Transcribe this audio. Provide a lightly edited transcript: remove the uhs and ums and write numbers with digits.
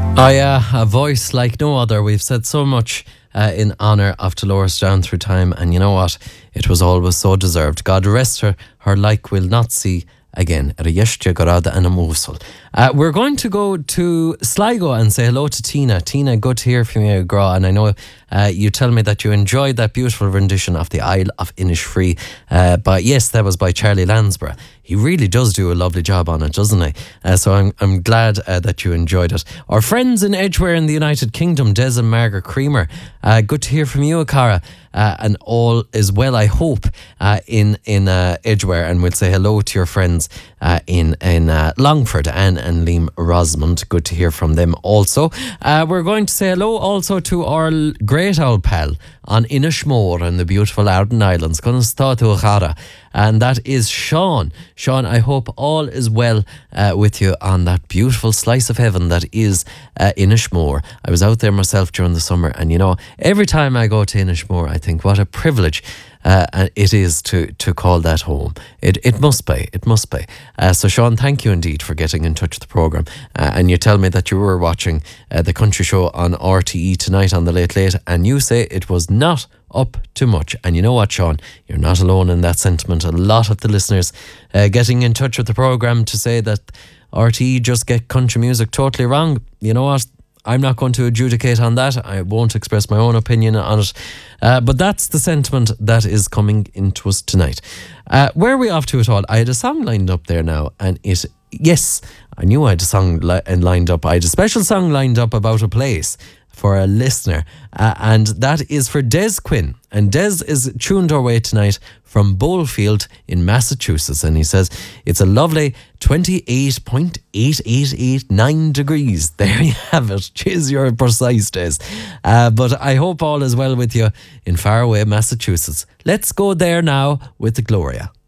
Oh yeah, a voice like no other. We've said so much in honour of Dolores down through time, and you know what? It was always so deserved. God rest her, her like we'll not see again. We're going to go to Sligo and say hello to Tina. Tina, good to hear from you, Gra. And I know you tell me that you enjoyed that beautiful rendition of the Isle of Innisfree. But yes, that was by Charlie Lansborough. He really does do a lovely job on it, doesn't he? So I'm glad that you enjoyed it. Our friends in Edgware in the United Kingdom, Des and Margaret Creamer. Good to hear from you, Akara. And all is well, I hope, in Edgware. And we'll say hello to your friends in Longford, Anne and Liam Rosamond. Good to hear from them also. We're going to say hello also to our great old pal on Inishmore and the beautiful Arden Islands, and that is Sean. Sean, I hope all is well with you on that beautiful slice of heaven that is Inishmore. I was out there myself during the summer, and you know, every time I go to Inishmore, I think what a privilege it is to call that home. It must be. So Sean, thank you indeed for getting in touch with the programme. And you tell me that you were watching the country show on RTE tonight on the Late Late, and you say it was not up to much. And you know what, Sean? You're not alone in that sentiment. A lot of the listeners getting in touch with the programme to say that RTE just get country music totally wrong. You know what? I'm not going to adjudicate on that. I won't express my own opinion on it. But that's the sentiment that is coming into us tonight. Where are we off to at all? I had a song lined up there now, and yes, I knew I had a song lined up. I had a special song lined up about a place for a listener, and that is for Des Quinn. And Des is tuned our way tonight from Bowlefield in Massachusetts, and he says it's a lovely 28.8889 degrees. There you have it. Cheers, you're precise, Des. But I hope all is well with you in faraway Massachusetts. Let's go there now with the Gloria.